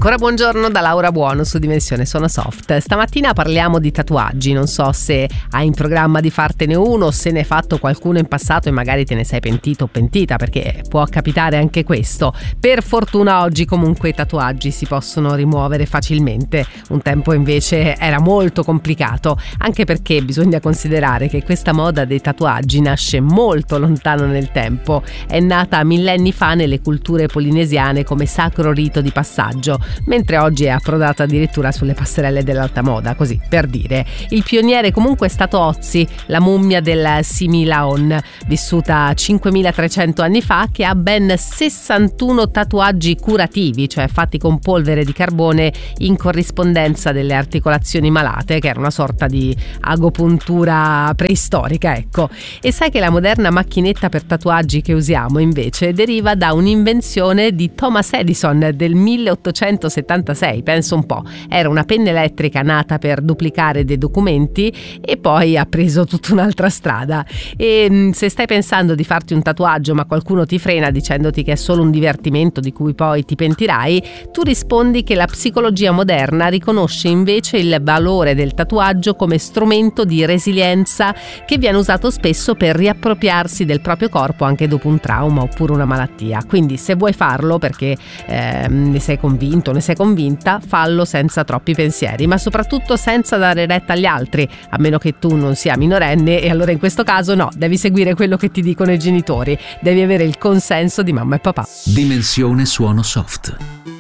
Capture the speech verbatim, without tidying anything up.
Ancora buongiorno da Laura Buono su Dimensione Suono Soft. Stamattina parliamo di tatuaggi, non so se hai in programma di fartene uno o se ne hai fatto qualcuno in passato e magari te ne sei pentito o pentita, perché può capitare anche questo. Per fortuna oggi comunque i tatuaggi si possono rimuovere facilmente, un tempo invece era molto complicato, anche perché bisogna considerare che questa moda dei tatuaggi nasce molto lontano nel tempo, è nata millenni fa nelle culture polinesiane come sacro rito di passaggio, mentre oggi è approdata addirittura sulle passerelle dell'alta moda, così per dire. Il pioniere comunque è stato Ötzi, la mummia del Similaon, vissuta cinquemilatrecento anni fa, che ha ben sessantuno tatuaggi curativi, cioè fatti con polvere di carbone in corrispondenza delle articolazioni malate, che era una sorta di agopuntura preistorica, ecco. E sai che la moderna macchinetta per tatuaggi che usiamo invece deriva da un'invenzione di Thomas Edison del milleottocentosettantasei, penso un po'. Era una penna elettrica nata per duplicare dei documenti e poi ha preso tutta un'altra strada. E se stai pensando di farti un tatuaggio ma qualcuno ti frena dicendoti che è solo un divertimento di cui poi ti pentirai, tu rispondi che la psicologia moderna riconosce invece il valore del tatuaggio come strumento di resilienza che viene usato spesso per riappropriarsi del proprio corpo anche dopo un trauma oppure una malattia. Quindi se vuoi farlo perché eh, ne sei convinto, ne sei convinta, fallo senza troppi pensieri, ma soprattutto senza dare retta agli altri, a meno che tu non sia minorenne, e allora in questo caso no, devi seguire quello che ti dicono i genitori, devi avere il consenso di mamma e papà. Dimensione Suono Soft.